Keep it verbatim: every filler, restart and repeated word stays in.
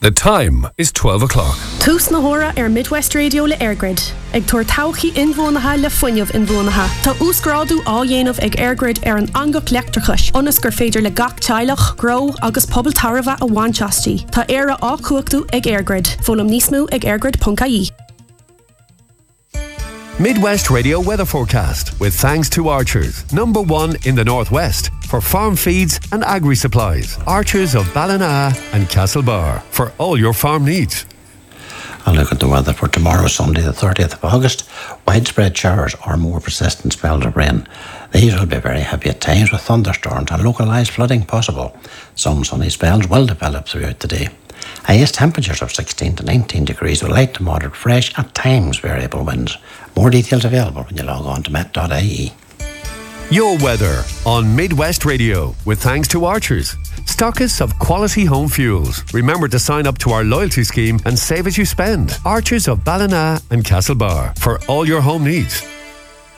The time is twelve o'clock. Tús na hora ar Midwest Radio le Airgrid. Ag tuair tauchaí inmhónatha le fuinneamh inmhónatha. Tá úsgrádu á dhéanamh ag Airgrid ar an angach leachtarchais. Onas gur féidir le gach teilech, gro agus pobl tarva a bhainteastí. Tá éire á cuachtaú ag Airgrid. Fólam níos mó ag airgrid dot I E. Midwest Radio weather forecast with thanks to Archers, number one in the northwest for farm feeds and agri supplies. Archers of Ballina and Castlebar for all your farm needs. And look at the weather for tomorrow, Sunday the thirtieth of August. Widespread showers or more persistent spells of rain. These will be very heavy at times with thunderstorms and localised flooding possible. Some sunny spells will develop throughout the day. Highest temperatures of sixteen to nineteen degrees with light to moderate fresh, at times variable winds. More details available when you log on to met dot I E. Your weather on Midwest Radio with thanks to Archers, stockists of quality home fuels. Remember to sign up to our loyalty scheme and save as you spend. Archers of Ballina and Castlebar for all your home needs.